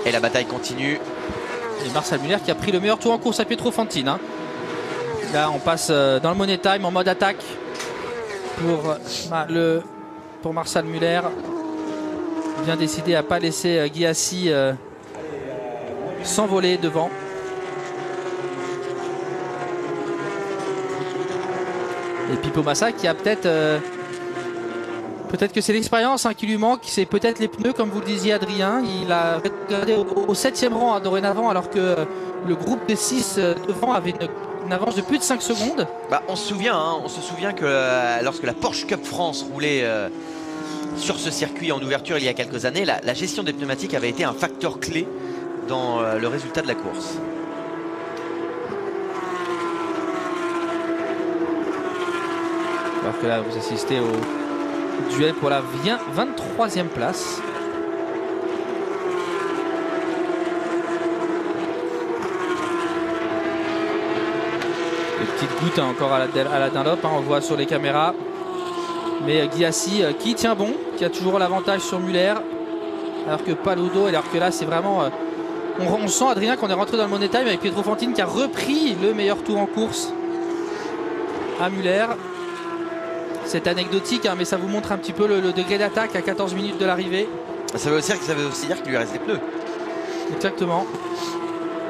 Et la bataille continue. Et Marcel Muller qui a pris le meilleur tour en course à Pietro Fantini. Hein. Là, on passe dans le Money Time en mode attaque pour Marcel Muller. Bien décidé à ne pas laisser Gyasi s'envoler devant. Et Pipo Massa qui a peut-être que c'est l'expérience hein, qui lui manque, c'est peut-être les pneus comme vous le disiez Adrien. Il a regardé au 7e rang hein, dorénavant alors que le groupe des 6 devant avait une avance de plus de 5 secondes. Bah, on se souvient que lorsque la Porsche Cup France roulait sur ce circuit en ouverture il y a quelques années, la gestion des pneumatiques avait été un facteur clé dans le résultat de la course. Alors que là vous assistez au duel pour la 23e place. Les petites gouttes hein, encore à la Dunlop, hein, on voit sur les caméras. Mais Gyasi qui tient bon, qui a toujours l'avantage sur Muller. Alors que Paludo, alors que là c'est vraiment... on sent Adrien qu'on est rentré dans le Money Time avec Pietro Fantini qui a repris le meilleur tour en course à Muller. C'est anecdotique, hein, mais ça vous montre un petit peu le degré d'attaque à 14 minutes de l'arrivée. Ça veut aussi dire qu'il lui reste des pneus. Exactement.